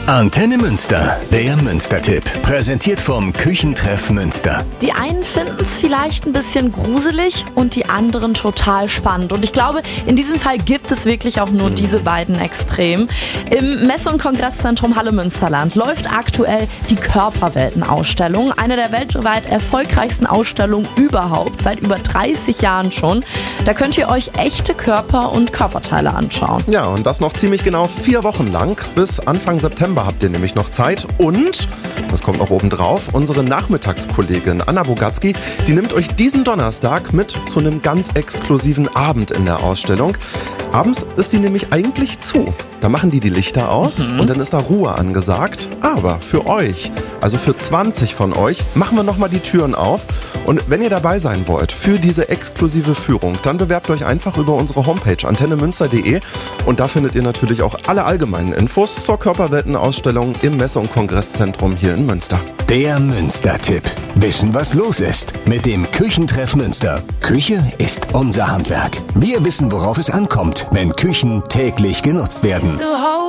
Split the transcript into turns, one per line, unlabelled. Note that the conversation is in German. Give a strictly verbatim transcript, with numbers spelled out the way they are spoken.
Antenne Münster, der Münster-Tipp. Präsentiert vom Küchentreff Münster.
Die einen finden es vielleicht ein bisschen gruselig und die anderen total spannend. Und ich glaube, in diesem Fall gibt es wirklich auch nur diese beiden Extremen. Im Messe- und Kongresszentrum Halle Münsterland läuft aktuell die Körperwelten-Ausstellung. Eine der weltweit erfolgreichsten Ausstellungen überhaupt, seit über dreißig Jahren schon. Da könnt ihr euch echte Körper und Körperteile anschauen.
Ja, und das noch ziemlich genau vier Wochen lang. Bis Anfang September habt ihr nämlich noch Zeit. Und, das kommt noch oben drauf, unsere Nachmittagskollegin Anna Bogatzki, die nimmt euch diesen Donnerstag mit zu einem ganz exklusiven Abend in der Ausstellung. Abends ist die nämlich eigentlich zu. Da machen die die Lichter aus mhm. und dann ist da Ruhe angesagt. Aber für euch, also für zwanzig von euch, machen wir nochmal die Türen auf. Und wenn ihr dabei sein wollt für diese exklusive Führung, dann bewerbt euch einfach über unsere Homepage antenne münster punkt de und da findet ihr natürlich auch alle allgemeinen Infos zur Körperwelten-Ausstellung im Messe- und Kongresszentrum hier in Münster.
Der Münster-Tipp. Wissen, was los ist mit dem Küchentreff Münster. Küche ist unser Handwerk. Wir wissen, worauf es ankommt, wenn Küchen täglich genutzt werden.